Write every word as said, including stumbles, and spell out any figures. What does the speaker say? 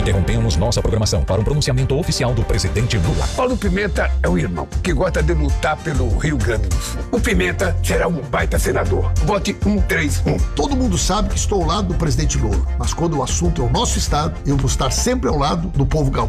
Interrompemos nossa programação para um pronunciamento oficial do presidente Lula. Paulo Pimenta é um irmão que gosta de lutar pelo Rio Grande do Sul. O Pimenta será um baita senador. Vote um três um. Todo mundo sabe que estou ao lado do presidente Lula, mas quando o assunto é o nosso estado, eu vou estar sempre ao lado do povo gaúcho.